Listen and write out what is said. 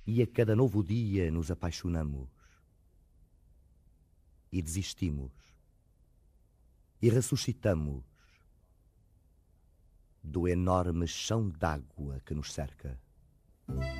e a cada novo dia nos apaixonamos e desistimos e ressuscitamos do enorme chão d'água que nos cerca.